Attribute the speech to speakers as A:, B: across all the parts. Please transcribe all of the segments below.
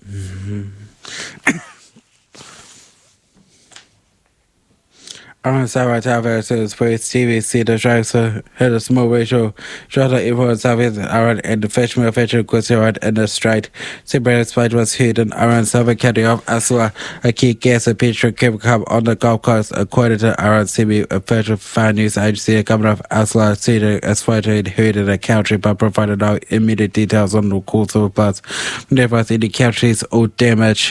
A: Around Sarah Tavares praised TVC the Traxer had a small ratio, shot of influence Southeast around and the freshman fetcher Quisirat and the strike. Separate spite was hidden around Southern County of Asua, a key gas and petrochemical on the Gulf Coast, according to Aaron Simi, a federal fire news agency, a governor of Asua, Cedar, aspirated heard in the country, but provided no immediate details on the course of the bus. There was in the country's old damage.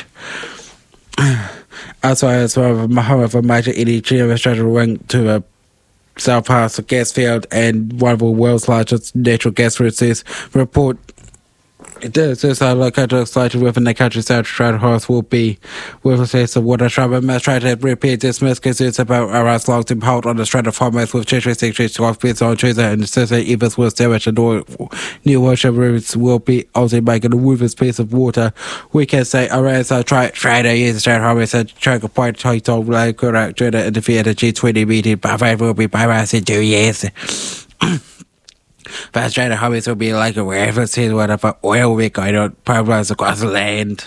A: Also, as well, Muhammad from Major Eritrea Administration went to a South Pass gas field and one of the world's largest natural gas resources report. This is a local slightly within the countryside. Trade horse will be with a face of water. Trump must try to repeat dismiss concerns about Iran's long term hold on the Strait of Hormuz with Treasury Secretary Scott Pitts on Tuesday and associated events will damage and new worship routes will be also making the weakest piece of water. We can say Iran's try to use the Strait of Hormuz and try to point to like correct to the interfere at the G20 meeting, but it will be bypassed in 2 years. But Strait of Hormuz will be like a wherever sees whatever oil will be going on pipelines across the land.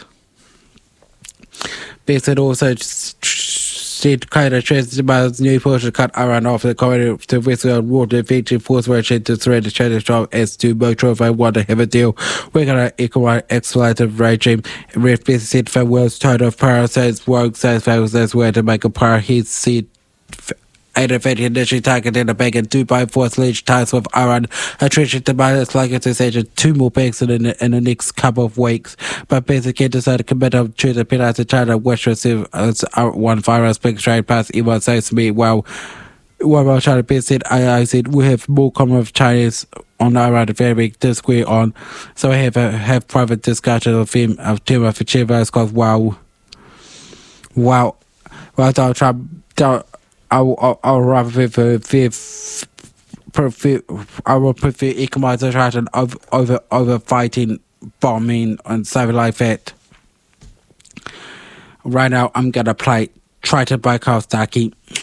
A: This also said kind of trends about new push to cut Iran off the corridor to whistle water feature force version to thread the Chinese job as to motor if I want to have a deal. We're gonna equalize exploitative regime. With this it for world's tide of parasites work size values as well to make a par heat seat. Aided initially targeted the bank and 2x4 sledge ties with Iran. Attrition to minus likely to say 2 more banks in the next couple of weeks. But basically decided to commit to the penalty to China, which receive one virus big trade pass. Iran says to me, well, what about China? Said, I said, we have more common with Chinese on Iran, a very big disagree on. So I have private discussion of him, of Tim of Chivas, called wow, Donald Trump, I'll rather I will prefer economization over fighting, bombing, and something like that. Right now, I'm gonna play Try to Buy Kawasaki.